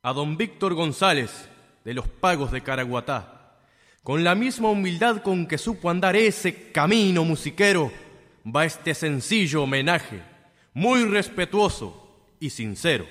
A don Víctor González, de los Pagos de Caraguatá, con la misma humildad con que supo andar ese camino musiquero, va este sencillo homenaje, muy respetuoso y sincero.